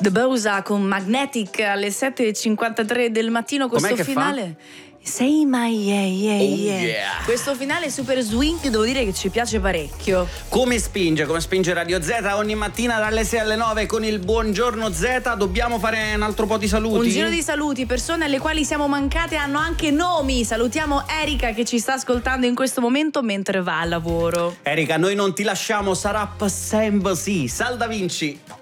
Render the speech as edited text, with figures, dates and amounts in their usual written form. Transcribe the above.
The Bosa con Magnetic alle 7:53 del mattino. Questo Com'è che finale Say my yeah. Yeah. Questo finale super swing devo dire che ci piace parecchio. Come spinge Radio Z ogni mattina dalle 6 alle 9 con il Buongiorno Z. Dobbiamo fare un altro po' di saluti. Un giro di saluti, persone alle quali siamo mancate hanno anche nomi. Salutiamo Erika che ci sta ascoltando in questo momento mentre va al lavoro. Erika, noi non ti lasciamo, sarà sempre sì. Sal Da Vinci.